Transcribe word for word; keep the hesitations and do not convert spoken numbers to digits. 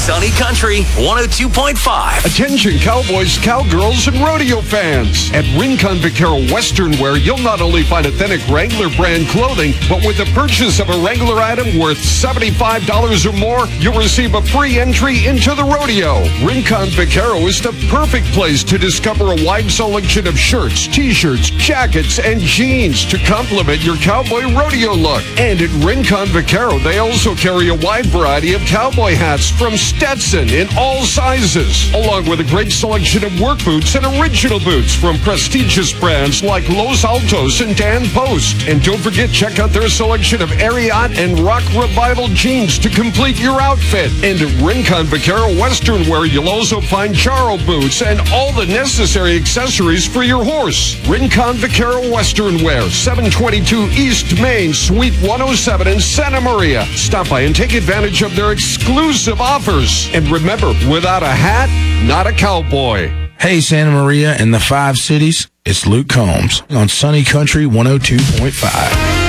Sunny Country one oh two point five. Attention cowboys, cowgirls, and rodeo fans. At Rincon Vaquero Western Wear, you'll not only find authentic Wrangler brand clothing, but with the purchase of a Wrangler item worth seventy-five dollars or more, you'll receive a free entry into the rodeo. Rincon Vaquero is the perfect place to discover a wide selection of shirts, t-shirts, jackets, and jeans to complement your cowboy rodeo look. And at Rincon Vaquero, they also carry a wide variety of cowboy hats from Stetson in all sizes, along with a great selection of work boots and original boots from prestigious brands like Los Altos and Dan Post. And don't forget, check out their selection of Ariat and Rock Revival jeans to complete your outfit. And at Rincon Vaquero Western Wear, you'll also find Charo boots and all the necessary accessories for your horse. Rincon Vaquero Western Wear, seven twenty-two East Main, Suite one oh seven in Santa Maria. Stop by and take advantage of their exclusive offers. And remember, without a hat, not a cowboy. Hey, Santa Maria and the Five Cities, it's Luke Combs on Sunny Country one oh two point five.